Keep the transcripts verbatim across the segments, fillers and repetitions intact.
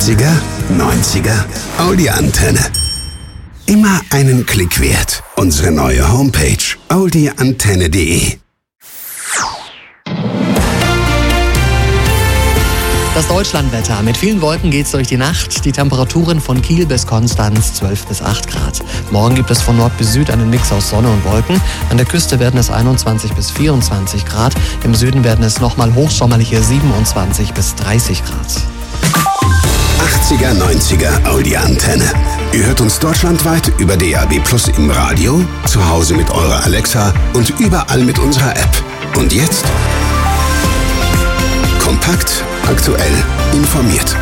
achtziger, neunziger, Audi Antenne. Immer einen Klick wert. Unsere neue Homepage audi antenne punkt de. Das Deutschlandwetter. Mit vielen Wolken geht's durch die Nacht. Die Temperaturen von Kiel bis Konstanz zwölf bis acht Grad. Morgen gibt es von Nord bis Süd einen Mix aus Sonne und Wolken. An der Küste werden es einundzwanzig bis vierundzwanzig Grad. Im Süden werden es nochmal hochsommerliche siebenundzwanzig bis dreißig Grad. achtziger, neunziger Audi Antenne. Ihr hört uns deutschlandweit über D A B Plus im Radio, zu Hause mit eurer Alexa und überall mit unserer App. Und jetzt kompakt, aktuell, informiert.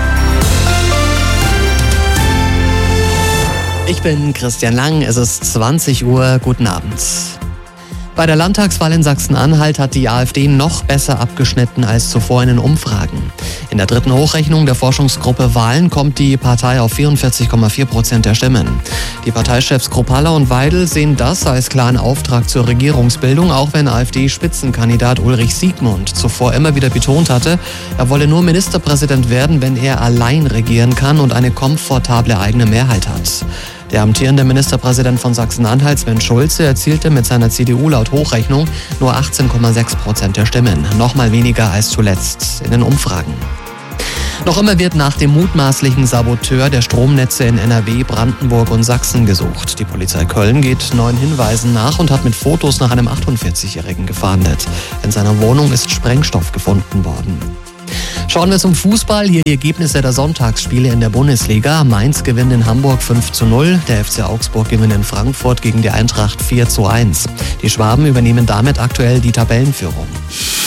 Ich bin Christian Lang, es ist zwanzig Uhr, guten Abend. Bei der Landtagswahl in Sachsen-Anhalt hat die AfD noch besser abgeschnitten als zuvor in den Umfragen. In der dritten Hochrechnung der Forschungsgruppe Wahlen kommt die Partei auf vierundvierzig Komma vier Prozent der Stimmen. Die Parteichefs Kruppalla und Weidel sehen das als klaren Auftrag zur Regierungsbildung, auch wenn AfD-Spitzenkandidat Ulrich Siegmund zuvor immer wieder betont hatte, er wolle nur Ministerpräsident werden, wenn er allein regieren kann und eine komfortable eigene Mehrheit hat. Der amtierende Ministerpräsident von Sachsen-Anhalt, Sven Schulze, erzielte mit seiner C D U laut Hochrechnung nur achtzehn Komma sechs Prozent der Stimmen, nochmal weniger als zuletzt in den Umfragen. Noch immer wird nach dem mutmaßlichen Saboteur der Stromnetze in N R W, Brandenburg und Sachsen gesucht. Die Polizei Köln geht neuen Hinweisen nach und hat mit Fotos nach einem achtundvierzigjährigen gefahndet. In seiner Wohnung ist Sprengstoff gefunden worden. Schauen wir zum Fußball. Hier die Ergebnisse der Sonntagsspiele in der Bundesliga. Mainz gewinnt in Hamburg fünf zu null. Der F C Augsburg gewinnt in Frankfurt gegen die Eintracht vier zu eins. Die Schwaben übernehmen damit aktuell die Tabellenführung.